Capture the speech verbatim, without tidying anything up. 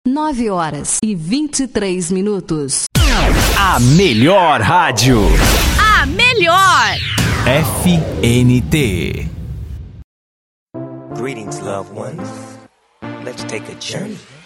Nove horas e vinte e três minutos. A melhor rádio. A melhor. F N T. Greetings, loved ones. Let's take a journey.